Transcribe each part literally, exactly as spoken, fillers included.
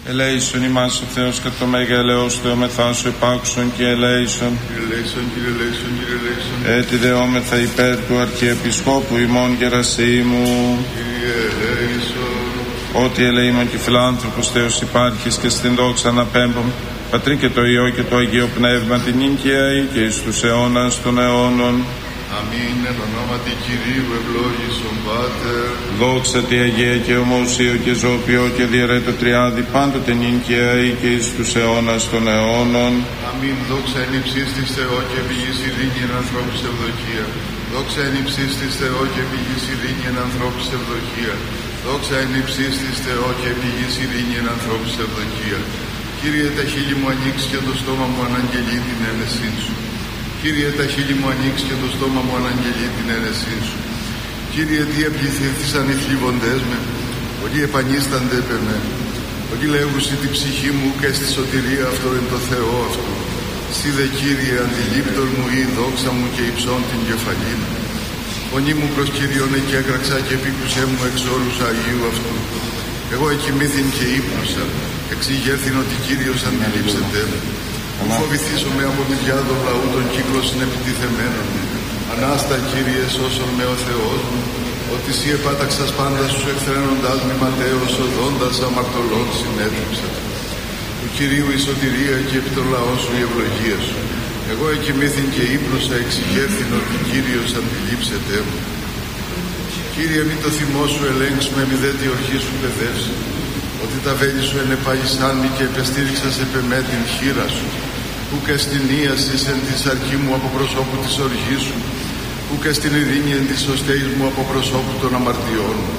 Ελέησον ημάς ο Θεός κατ' το μέγα ελεός Θεομεθά σου επάξον και ελέησον. Ελέησον, Κύριε, ελέησον, Κύριε, ελέησον. Έτσι δεόμεθα υπέρ του Αρχιεπισκόπου ημών Γερασιήμου. Κύριε, ελέησον. Ότι ελεήμων και φιλάνθρωπος Θεός υπάρχεις και στην δόξα αναπέμπομ, Πατρί και το Υιό και το Αγίο Πνεύμα, την νύχια ή και εις τους αιώνας των αιώνων. Αμήν. Εν ονόματι Κυρίου ευλόγησον Πάτερ. Δόξα τη Αγία και ομοουσίου και ζωοποιώ και διαιρέτω τριάδι πάντοτε νύχια ή και εις τους αιώνας των αιώνων. Αμήν. Δόξα εν υψής της Θεό και πηγής ειρήνη εν ανθρώπους ευδοκία. Δόξα εν υψής της Θεό και πηγής ειρήνη εν ανθρώπους ευδοκία. Δόξα εν υψής της Θεό και πηγής ειρήνη εν ανθρώπους ευδοκία. Κύριε, τα χείλη μου ανοίξει και το στόμα μου αναγγελεί την ένεσή σου. Κύριε, τα χείλη μου ανοίξει και το στόμα μου αναγγελεί την ένεσή σου. Κύριε, τι επληθύθησαν οι θλιβοντές με, ότι επανίστανται επ' εμέ. Ότι λέγουσι την ψυχή μου και στη σωτηρία αυτό εν το Θεό αυτού. Σύ δε, Κύριε, αντιλήπτον μου ή δόξα μου και υψών την κεφαλή μου. Φωνή μου προς Κύριον εκέκραξα και επίκουσέ μου εξ όλους Αγίου αυτού. Εγώ εκοιμήθην και ύπνωσα, εξηγέρθην ότι Κύριος αντιλήψεται μου. Μη φοβηθήσομαι από μιλιάδων λαού των κύκλων συνεπιτιθεμένων μου. Ανάστα, Κύριε, σώσον με ο Θεός μου, ότι Σύ επάταξας πάντα στους εχθρένοντας μη ματέως οδόντας αμαρτωλών συνέτριψας. Του Κυρίου η σωτηρία και επί των λαών σου η ευλογία σου. Εγώ εκοιμήθην και ύπνωσα, εξηγέρθην ότι Κύριος αντιλήψεται μου. Κύριε, μη το θυμό σου ελέγξουμε, μη δε τη ορχή σου παιδεύσει. Ότι τα βέλη σου ενεπάγησαν μη και επεστήριξας επ' εμέ την χείρα σου. Που και στην ίασης εν της αρκή μου από προσώπου της οργής σου. Που και στην ειρήνη εν της σωστέης μου από προσώπου των αμαρτιών μου.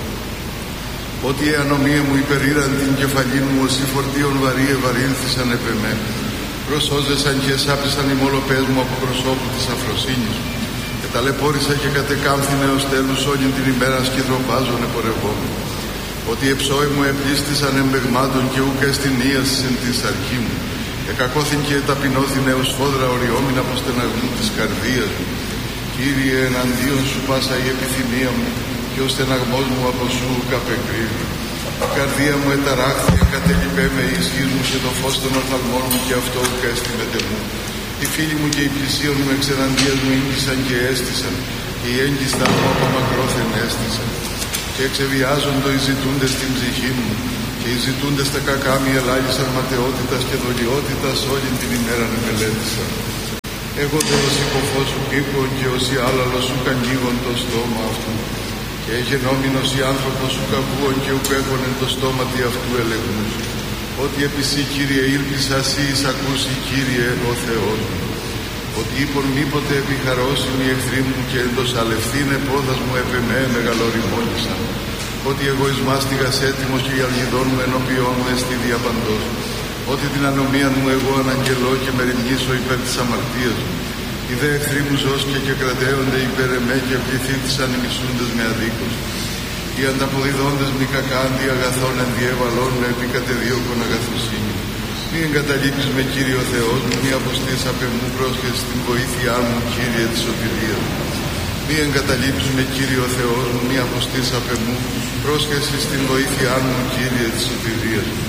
Ότι η ανομία μου υπερήραν την κεφαλή μου, ως οι φορτίων βαρύ ευαρύνθησαν επ' εμέ. Προσώζεσαν και εσάπησαν οι μολοπές μου από προσώπου της αφροσύνης μου. Και ταλαιπώρησα και κατεκάμφθην έως τέλους όλη την ημέρα σκυδροπάζων επορευόμουν. Ότι εψόη μου επλήστησαν εμπεγμάτων και ούκα στην ίαση εν της αρχή μου. Εκακώθην και ταπεινώθην έως φόδρα οριόμην από στεναγμού της καρδίας μου. Κύριε, εναντίον σου πάσα η επιθυμία μου και ο στεναγμός μου από σου καπεκρύβει. Η καρδία μου εταράχθη, κατελειπέ με η ισχύς μου και το φως των οφθαλμών μου και αυτό ούκα έστιμεται μου. Οι φίλοι μου και οι πλησίον μου εξ εναντίας μου ήγγισαν και έστησαν και οι έγκιστά μου από μακρόθεν έστησαν. Και εξεβιάζοντο οι ζητούντες την ψυχή μου και οι ζητούντες τα κακά μη ελάγησαν ματαιότητας και δολιότητας όλη την ημέρα μελέτησαν. Εγώ δε ως υποφός σου πίπων και ως η άλαλος σου κανίγον το στόμα αυτού και εγενόμενος η άνθρωπος σου καβούων και ουκέχονεν το στόμα τι αυτού ελεγμούς. Ότι επί Σύ, Κύριε, ήλπισα Σύ εις ακούσει, Κύριε, ο Θεός μου. Ότι είπον μήποτε επιχαρώσιμοι οι εχθροί μου και εντοσαλευθύνε πόδας μου επ' εμέ μεγαλοριμόνησαν. Ότι εγώ εις μάστιγας έτοιμος και η αλγιδόν μου ενώπιόν μου εστί διαπαντός. Ότι την ανομία μου εγώ αναγγελώ και μεριμνήσω υπέρ της αμαρτίας μου. Οι δε εχθροί μου ζώσκε και κρατέονται υπέρ εμέ και πληθύτησαν οι μισούντες με αδίκως. Οι ανταποδιδόντες μη κακά αντί αγαθών ενδιέβαλών με επί κατεδίωκον αγαθοσύνη. Μη εγκαταλείπεις με, Κύριε ο Θεός μου, μη αποστείς απ' εμού πρόσχεση στην βοήθειά μου, Κύριε της σωτηρίας μου. Μη εγκαταλείπεις με, Κύριε ο Θεός μου, μη αποστείς απ' εμού πρόσχεση στην βοήθειά μου, Κύριε της σωτηρίας μου.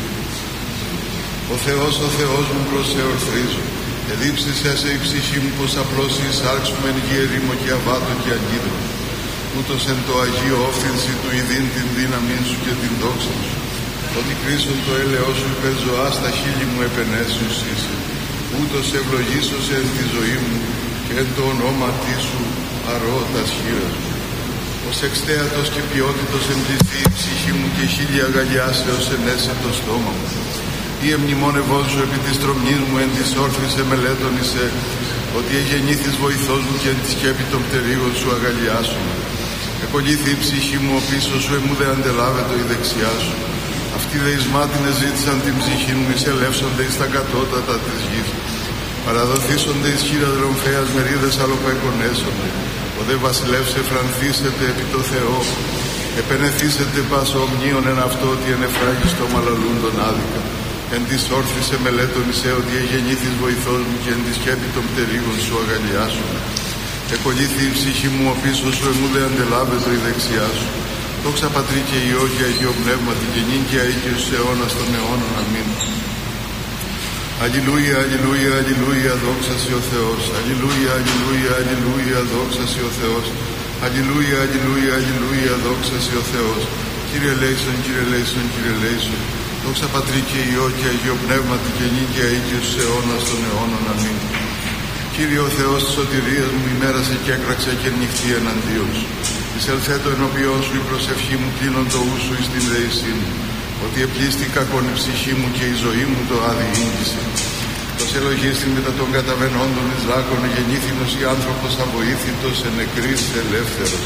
Ο Θεός, ο Θεός μου, προς σε ορθρίζω. Ελείψεις έσε η ψυχή μου πως απλώς η σάρξ μου εν γη ερήμο και αβάτο και αγκίδρο. Ούτως εν το Αγίο όφθηνση του ειδήν την δύναμη σου και την δόξα σου. Ότι κρίσον το έλεος σου υπέρ ζωάς τα χείλη μου επενέσιους είσαι. Ούτως ευλογήσωσε εν τη ζωή μου και εν το ονόματί σου αρώ τας χείρας μου. Ως εξτέατος και ποιότητος εμπληθεί η ψυχή μου και χίλια αγαλιάσεως ενέσε το στόμα μου. Ή εμνημόνευόν σου επί της τρομνής μου εν της όρθρης εμελέτωνησε, ότι εγεννήθης βοηθός μου και εν τη σκέπη των πτερίγων σου αγαλιάσουμε. Εκολύθη η ψυχή μου ο πίσω σου, εμού δε αντελάβετο η δεξιά σου. Αυτοί δε εις μάτινες ζήτησαν την ψυχή μου, εισελεύσονται εις τα κατώτατα της γης. Παραδοθήσονται εις χείρα δρομφαίας μερίδες αλλοπαϊκονέσονται. Ο δε βασιλεύς εφρανθήσεται επί το Θεό. Επενεθήσετε πάσο ομνίων εν αυτό ότι ενεφράγιστο μαλαλούν τον άδικα. Εν της όρθης εμελέτωνησε ότι εγεννήθης βοηθός μου και εν τη σκέπη των πτερίγων σου αγαλιάσουμε. Εκολύθη η ψυχή μου ο πίσω σου, εμού δε αντελάβετο η δεξιά σου. Δόξα Πατρί και Υιό και Αγίο Πνεύματι και νίκαια ή και στους αιώνας των αιώνων. Αμήν. Αλληλούια, αλληλούια, αλληλούια, δόξα σοι ο Θεός. Αλληλούια, αλληλούια, αλληλούια, δόξα σοι ο Θεός. Αλληλούια, αλληλούια, αλληλούια, δόξα σοι ο Θεός. Κύριε λέησον, Κύριε λέησον, Κύριε λέησον. Δόξα Πατρί και Υιό και Αγίο Πνεύματι και νίκαια ή και στους αιώνας των αιώνων. Αμήν. Κύριε ο Θεός της σωτηρίας μου, ημέρασε και έκραξε και νυχτή εναντίον σου. Εισελθέτω ενώπιόν σου η προσευχή μου, κλείνον το ου σου εις την δεήσή μου. Ότι επλήστη κακόν η ψυχή μου και η ζωή μου το άδει ήγγισε. Ως ελογίστην μετά των καταβενόντων εις δράκων γεννήθηνος η άνθρωπος αβοήθητος εν νεκρής ελεύθερος.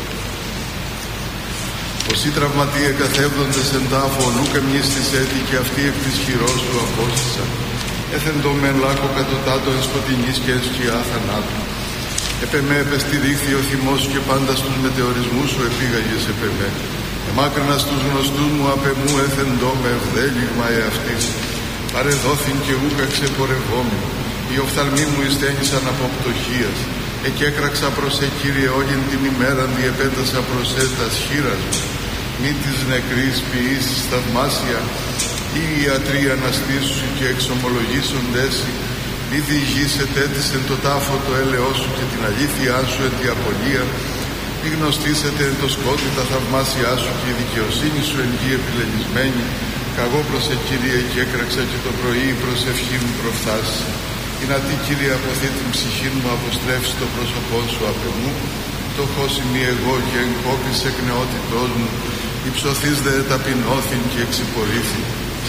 Ως οι τραυματίε καθεύδοντες εν τάφο, νούκα μνης της έτη και αυτοί εκ της χειρός σου απόστησαν. Έθεν το μεν λάκκο κατωτάτο εν σκοτεινής και εν σκιά θανάτου. Επέ με επεστηρίχθη ο θυμός σου και πάντα στους μετεωρισμούς σου επήγαγες επέ με. Εμάκρυνα στους γνωστούς μου απ' εμού έθεντό με ευδέλιγμα εαυτής. Παρεδόθην και ούκα ξεπορευόμην. Οι οφθαλμοί μου ειστένησαν από πτωχίας. Εκέκραξα προς ε, Κύριε, όλην την ημέραν διεπέτασα προς ε τας χείρας μου. Μη της νεκρής ποιήσεις θαυμάσια, ή οι ιατροί αναστήσου και εξομολογήσοντέσι. Μη διηγήσετε της εν το τάφο το έλεος σου και την αλήθειά σου εν τη απολία. Μη γνωστήσετε εν το σκότι τα θαυμάσια σου και η δικαιοσύνη σου εν γη επιλεγισμένη. Καγώ προς ε, Κύριε, και έκραξα και το πρωί η προσευχή μου προφθάσει. Είναι να τι, Κύριε, αποθεί την ψυχή μου, αποστρέψει το πρόσωπό σου απ' εμού. Το χώσει μη εγώ και εγκόπης εκ νεότητός μου. Υψωθείς δε ταπεινώθην και εξυπορήθη.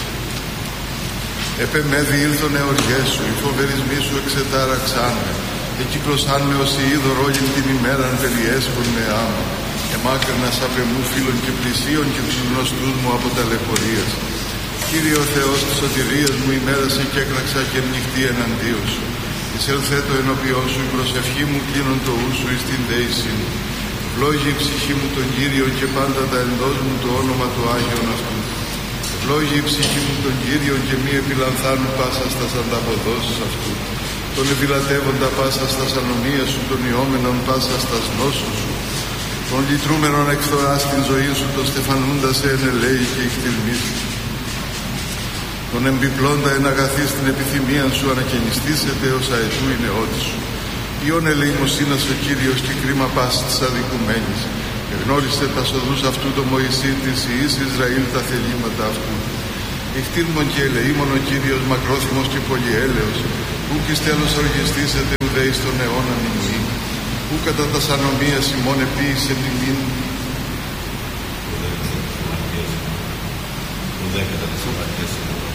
Επέ με διήλθον εωριές σου, οι φοβερισμοί σου εξετάραξάν με. Εκύκλωσάν με ως είδωρ όλην την ημέραν περιέσχον με άμα. Εμάκρυνας απ' εμού φίλων και πλησίων και τους γνωστούς μου από ταλαιπωρίας. Κύριε ο Θεός της σωτηρίας μου, ημέρασε και έκραξα και νυχτή εναντίον σου. Εισελθέτω ενώπιόν σου η προσευχή μου, κλείνον το ου σου εις την δέησή μου. Ευλόγη η ψυχή μου τον Κύριο και πάντα τα εντός μου το όνομα του Άγιον αυτού. Ευλόγη η ψυχή μου τον Κύριο και μη επιλανθάνου πάσα στας ανταποδόσεις αυτού. Τον επιλατεύοντα πάσα στας ανομίας σου, τον ιόμενον πάσα στας νόσους σου. Τον λυτρούμενον εκθοράς την ζωή σου, τον στεφανούντα σε ενελέη και εκτιλμής. Τον εμπιπλώντα εν αγαθή στην επιθυμία σου ανακαινιστήσετε ως αετού η νεότη σου. Ιον ελεημοσύνας ο Κύριος και κρίμα πάση της αδικουμένης. Εγνώρισε τα σοδούς αυτού το Μωυσή της Ιης Ισραήλ τα θελήματα αυτού. Εχτήρμον και ελεήμον ο Κύριος μακρόθυμος και πολυέλεος. Ουκ εις τέλος οργιστήσετε ουδέ εις τον αιώνα μηνύει. Ου κατά τας ανομίας ημών επίησε μνημήν. Ουδέ κατά τας αμαρτίας ημών